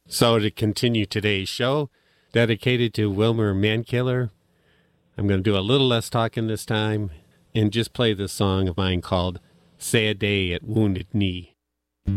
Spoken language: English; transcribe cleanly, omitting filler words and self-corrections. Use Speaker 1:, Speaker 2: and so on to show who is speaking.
Speaker 1: So to continue today's show, dedicated to Wilmer Mankiller, I'm going to do a little less talking this time and just play this song of mine called Sad Day at Wounded Knee.